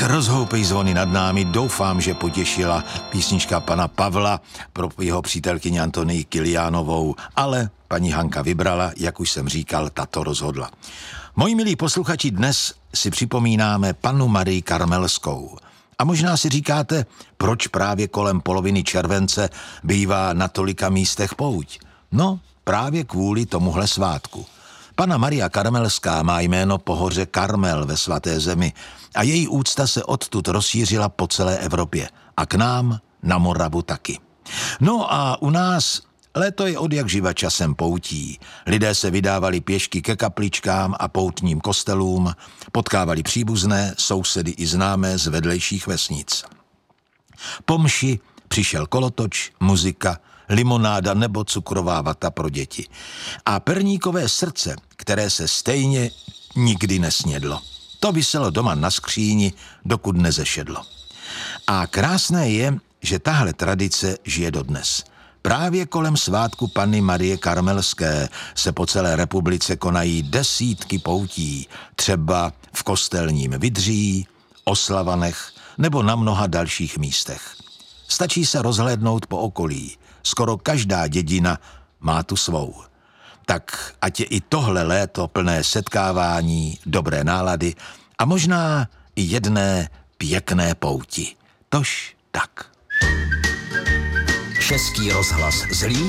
Rozhoupej zvony nad námi, doufám, že potěšila písnička pana Pavla pro jeho přítelkyni Antonii Kiliánovou, ale paní Hanka vybrala, jak už jsem říkal, tato rozhodla. Moji milí posluchači, dnes si připomínáme Pannu Marii Karmelskou. A možná si říkáte, proč právě kolem poloviny července bývá na tolika místech pouť? No, právě kvůli tomuhle svátku. Panna Maria Karmelská má jméno po hoře Karmel ve Svaté zemi a její úcta se odtud rozšířila po celé Evropě a k nám na Moravu taky. No a u nás léto je odjakživa časem poutí. Lidé se vydávali pěšky ke kapličkám a poutním kostelům, potkávali příbuzné, sousedy i známé z vedlejších vesnic. Po mši přišel kolotoč, muzika, limonáda nebo cukrová vata pro děti. A perníkové srdce, které se stejně nikdy nesnědlo. To viselo doma na skříni, dokud nezešedlo. A krásné je, že tahle tradice žije dodnes. Právě kolem svátku Panny Marie Karmelské se po celé republice konají desítky poutí, třeba v Kostelním Vydří, Oslavanech nebo na mnoha dalších místech. Stačí se rozhlédnout po okolí. Skoro každá dědina má tu svou. Tak ať je i tohle léto plné setkávání, dobré nálady a možná i jedné pěkné pouti. Tož tak. Český rozhlas Zlín